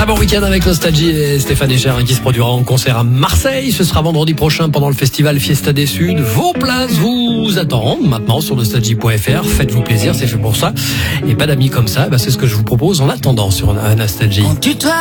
Très bon week-end avec Nostalgie et Stéphane Echer qui se produira en concert à Marseille. Ce sera vendredi prochain pendant le festival Fiesta des Suds. Vos places vous attendent maintenant sur nostalgie.fr. Faites-vous plaisir, c'est fait pour ça. Et pas d'amis comme ça, c'est ce que je vous propose en attendant sur Nostalgie.